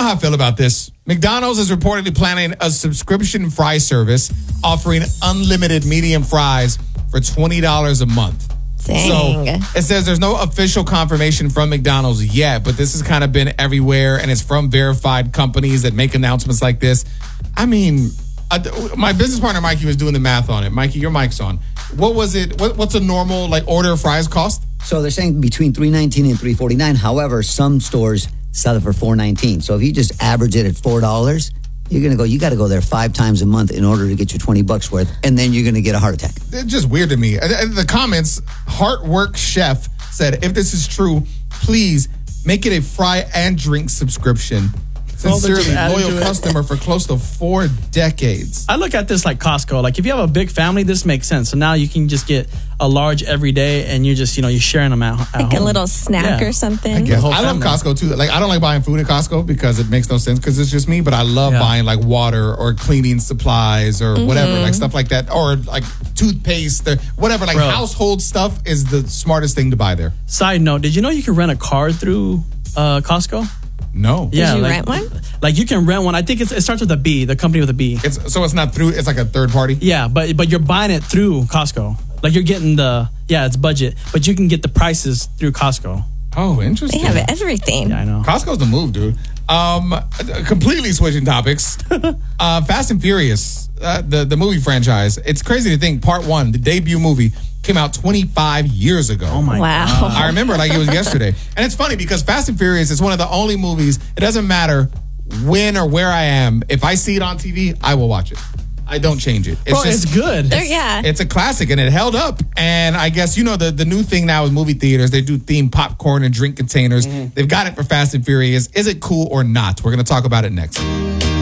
how I feel about this. McDonald's is reportedly planning a subscription fry service offering unlimited medium fries for $20 a month. Dang. So it says there's no official confirmation from McDonald's yet, but this has kind of been everywhere, and it's from verified companies that make announcements like this. I mean, my business partner Mikey was doing the math on it. Mikey, your mic's on. What was it? What's a normal order of fries cost? So they're saying between $3.19 and $3.49. However, some stores sell it for $4.19. So if you just average it at $4, you got to go there 5 times a month in order to get your $20 worth, and then you're going to get a heart attack. It's just weird to me. The comments, Heartwork Chef said, if this is true, please make it a fry and drink subscription. Sincerely, loyal customer for close to 4 decades. I look at this like Costco. Like if you have a big family, this makes sense. So now you can just get a large every day, and you're just you're sharing them at home. Like a little snack or something. I guess. I love Costco too. Like I don't like buying food at Costco because it makes no sense because it's just me. But I love buying like water or cleaning supplies or whatever, like stuff like that, or like toothpaste, or whatever. Like household stuff is the smartest thing to buy there. Side note: did you know you can rent a car through Costco? No. Did you rent one? Like you can rent one. I think it starts with a B, the company with a B. It's not through, it's like a third party? Yeah, but you're buying it through Costco. Like you're getting it's budget, but you can get the prices through Costco. Oh, interesting. They have everything. Yeah, I know. Costco's the move, dude. Completely switching topics. Fast and Furious, the movie franchise. It's crazy to think part 1, the debut movie, came out 25 years ago. Oh my God. I remember like it was yesterday. And it's funny because Fast and Furious is one of the only movies, it doesn't matter when or where I am. If I see it on TV, I will watch it. I don't change it. It's good. It's a classic and it held up. And I guess, the new thing now with movie theaters, they do themed popcorn and drink containers. They've got it for Fast and Furious. Is it cool or not? We're going to talk about it next.